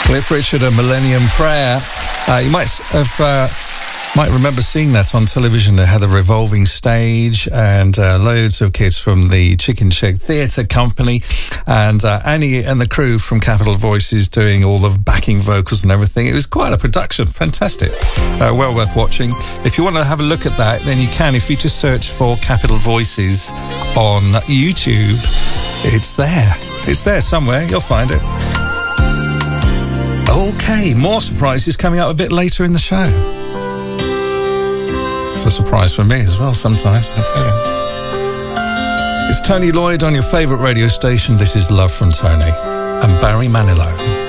Cliff Richard and Millennium Prayer. You might remember seeing that on television. They had a revolving stage and loads of kids from the Chicken Shed Theatre Company and Annie and the crew from Capital Voices doing all the backing vocals and everything. It was quite a production. Fantastic. Well worth watching. If you want to have a look at that, then you can. If you just search for Capital Voices on YouTube, it's there. It's there somewhere. You'll find it. Okay, more surprises coming up a bit later in the show. It's a surprise for me as well sometimes, I tell you. It's Tony Lloyd on your favourite radio station. This is Love from Tony and Barry Manilow.